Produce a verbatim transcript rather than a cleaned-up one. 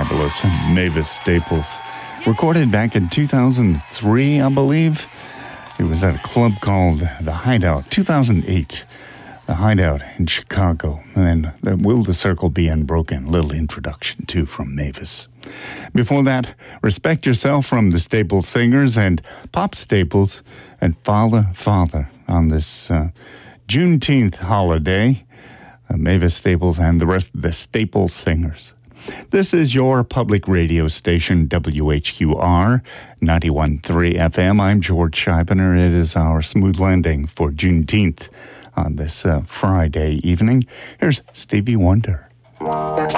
Marvelous Mavis Staples. Recorded back in two thousand three, I believe. It was at a club called The Hideout, two thousand eight. The Hideout in Chicago. And then Will the Circle Be Unbroken? Little introduction, too, from Mavis. Before that, Respect Yourself from the Staples Singers and Pop Staples and Father, Father on this uh, Juneteenth holiday. Uh, Mavis Staples and the rest of the Staples Singers. This is your public radio station, W H Q R, ninety-one point three F M. I'm George Scheibner. It is our smooth landing for Juneteenth on this uh, Friday evening. Here's Stevie Wonder.